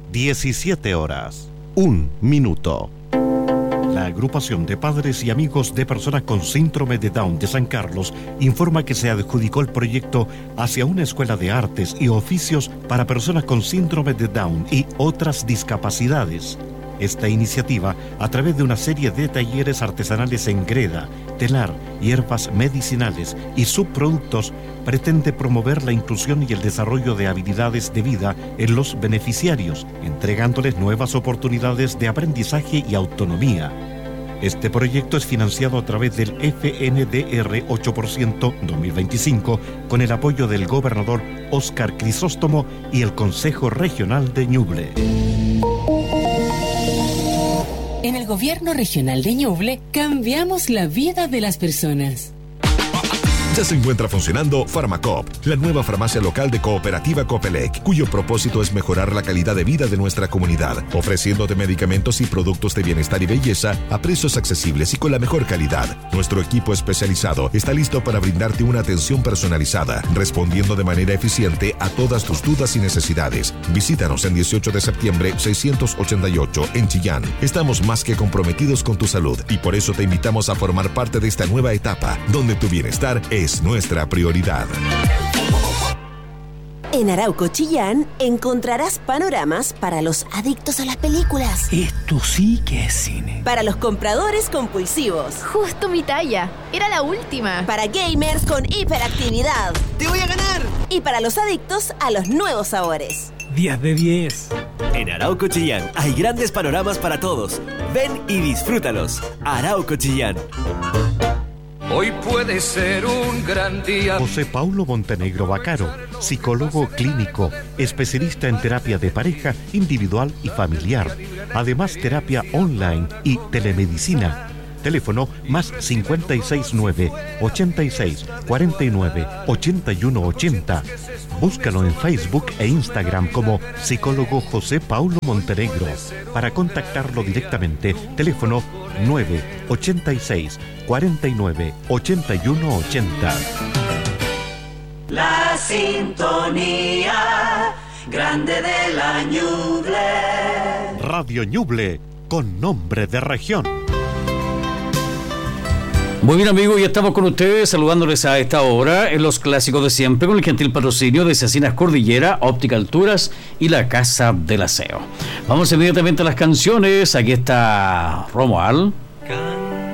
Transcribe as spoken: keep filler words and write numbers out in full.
diecisiete horas, un minuto. La agrupación de padres y amigos de personas con síndrome de Down de San Carlos informa que se adjudicó el proyecto hacia una escuela de artes y oficios para personas con síndrome de Down y otras discapacidades. Esta iniciativa, a través de una serie de talleres artesanales en greda, telar, hierbas medicinales y subproductos, pretende promover la inclusión y el desarrollo de habilidades de vida en los beneficiarios, entregándoles nuevas oportunidades de aprendizaje y autonomía. Este proyecto es financiado a través del F N D R ocho por ciento dos mil veinticinco con el apoyo del gobernador Óscar Crisóstomo y el Consejo Regional de Ñuble. En el Gobierno Regional de Ñuble cambiamos la vida de las personas. Ya se encuentra funcionando Farmacop, la nueva farmacia local de Cooperativa Copelec, cuyo propósito es mejorar la calidad de vida de nuestra comunidad, ofreciéndote medicamentos y productos de bienestar y belleza a precios accesibles y con la mejor calidad. Nuestro equipo especializado está listo para brindarte una atención personalizada, respondiendo de manera eficiente a todas tus dudas y necesidades. Visítanos en dieciocho de septiembre seiscientos ochenta y ocho en Chillán. Estamos más que comprometidos con tu salud y por eso te invitamos a formar parte de esta nueva etapa, donde tu bienestar es es nuestra prioridad. En Arauco Chillán encontrarás panoramas para los adictos a las películas. Esto sí que es cine. Para los compradores compulsivos. Justo mi talla. Era la última. Para gamers con hiperactividad. ¡Te voy a ganar! Y para los adictos a los nuevos sabores. diez de diez. En Arauco Chillán hay grandes panoramas para todos. Ven y disfrútalos. Arauco Chillán. Hoy puede ser un gran día. José Paulo Montenegro Bacaro, psicólogo clínico, especialista en terapia de pareja, individual y familiar. Además, terapia online y telemedicina. Teléfono más cincuenta y seis nueve, ochenta y seis, cuarenta y nueve, ochenta y uno ochenta. Búscalo en Facebook e Instagram como psicólogo José Paulo Montenegro. Para contactarlo directamente, teléfono nueve ochenta y seis, cuarenta y nueve, ochenta y uno ochenta. La sintonía grande de la Ñuble. Radio Ñuble, con nombre de región. Muy bien, amigos, ya estamos con ustedes saludándoles a esta hora en los clásicos de siempre con el gentil patrocinio de Cecinas Cordillera, Óptica Alturas y la Casa del Aseo. Vamos inmediatamente a las canciones. Aquí está Romuald.